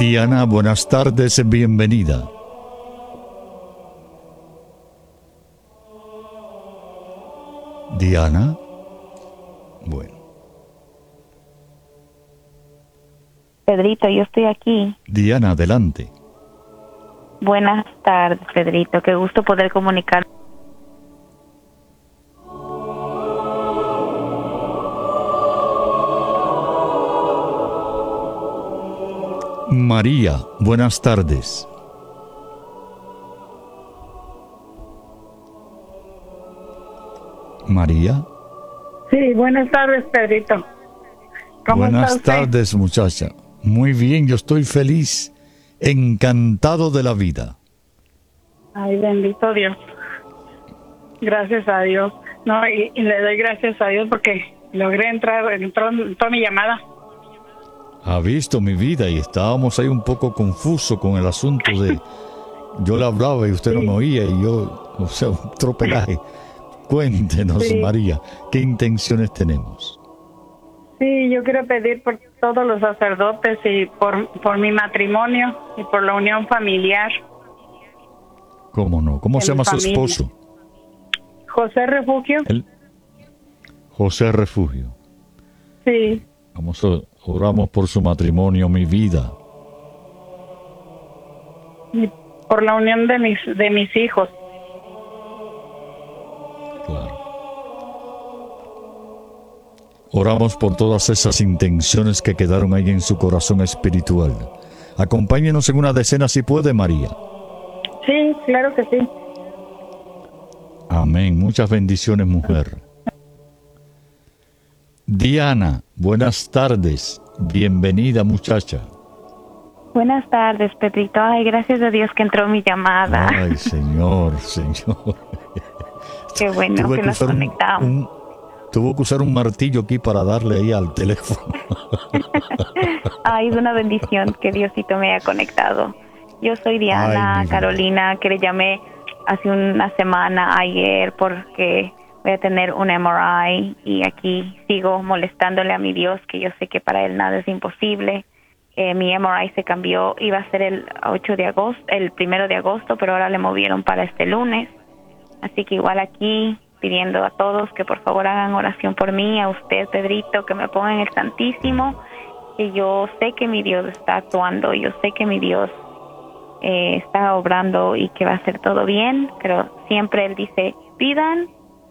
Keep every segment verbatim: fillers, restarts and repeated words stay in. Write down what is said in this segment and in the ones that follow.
Diana, buenas tardes, bienvenida. Diana. Bueno. Pedrito, yo estoy aquí. Diana, adelante. Buenas tardes, Pedrito. Qué gusto poder comunicar. María, buenas tardes. María. Sí, buenas tardes, Pedrito. ¿Cómo Buenas está usted? tardes, muchacha. Muy bien, yo estoy feliz, encantado de la vida. Ay, bendito Dios. Gracias a Dios. No, y, y le doy gracias a Dios porque logré entrar, entró, entró mi llamada. Ha visto mi vida y estábamos ahí un poco confusos con el asunto de... Yo le hablaba y usted Sí. no me oía y yo, o sea, un tropelaje. Cuéntenos, Sí. María, ¿qué intenciones tenemos? Sí, yo quiero pedir por todos los sacerdotes y por, por mi matrimonio y por la unión familiar. ¿Cómo no? ¿Cómo De se mi llama su familia. esposo? José Refugio. Él. José Refugio. Sí, Vamos a oramos por su matrimonio, mi vida. y por la unión de mis, de mis hijos. Claro. Oramos por todas esas intenciones que quedaron ahí en su corazón espiritual. Acompáñenos en una decena si puede, María. Sí, claro que sí. Amén. Muchas bendiciones, mujer. Diana, buenas tardes. Bienvenida, muchacha. Buenas tardes, Pedrito. Ay, gracias a Dios que entró mi llamada. Ay, señor, señor. Qué bueno Tuve que que nos usar un, conectamos. un- tuvo que usar un martillo aquí para darle ahí al teléfono. Ay, es una bendición que Diosito me haya conectado. Yo soy Diana Ay, mi vida. Carolina, que le llamé hace una semana ayer porque voy a tener un M R I y aquí sigo molestándole a mi Dios, que yo sé que para él nada es imposible. Eh, mi M R I se cambió, iba a ser el ocho de agosto, el primero de agosto, pero ahora le movieron para este lunes. Así que igual aquí pidiendo a todos que por favor hagan oración por mí, a usted, Pedrito, que me pongan el Santísimo, que yo sé que mi Dios está actuando, yo sé que mi Dios eh, está obrando y que va a hacer todo bien, pero siempre Él dice, pidan,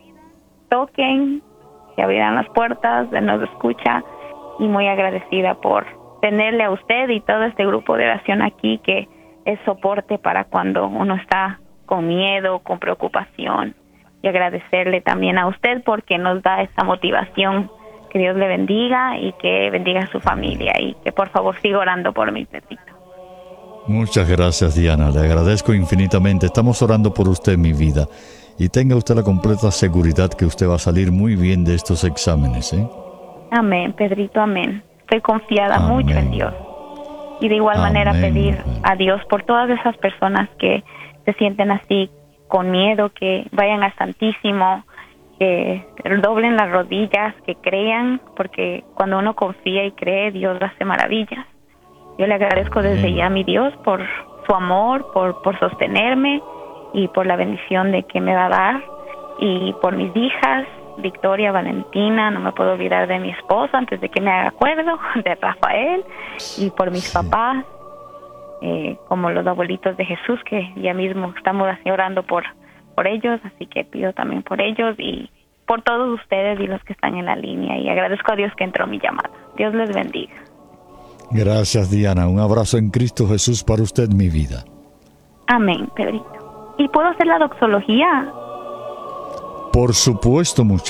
toquen, se abrirán las puertas, Él nos escucha, y muy agradecida por tenerle a usted y todo este grupo de oración aquí que es soporte para cuando uno está con miedo, con preocupación, y agradecerle también a usted porque nos da esa motivación. Que Dios le bendiga y que bendiga a su familia y que por favor siga orando por mi Pedrito. Muchas gracias, Diana. Le agradezco infinitamente. Estamos orando por usted, mi vida. Y tenga usted la completa seguridad que usted va a salir muy bien de estos exámenes, ¿eh? Amén, Pedrito, amén. Estoy confiada Amén. mucho en Dios. Y de igual Amén, manera pedir mujer. a Dios por todas esas personas que se sienten así con miedo, que vayan al Santísimo, que doblen las rodillas, que crean, porque cuando uno confía y cree, Dios hace maravillas. Yo le agradezco desde Amén. ya a mi Dios por su amor, por, por sostenerme y por la bendición de que me va a dar, y por mis hijas, Victoria, Valentina, no me puedo olvidar de mi esposo antes de que me haga acuerdo, de Rafael, y por mis Sí. papás, eh, como los abuelitos de Jesús, que ya mismo estamos así orando por, por ellos, así que pido también por ellos y por todos ustedes y los que están en la línea, y agradezco a Dios que entró mi llamada. Dios les bendiga. Gracias, Diana. Un abrazo en Cristo Jesús para usted, mi vida. Amén, Pedrito. ¿Y puedo hacer la doxología? Por supuesto, muchachos.